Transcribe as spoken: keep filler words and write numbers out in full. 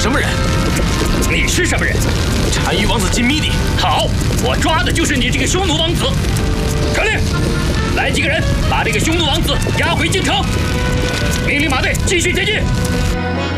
什么人？ 你是什么人？ 单于王子金米的。 好，我抓的就是你这个匈奴王子。传令，来几个人，把这个匈奴王子押回京城。命令马队继续前进。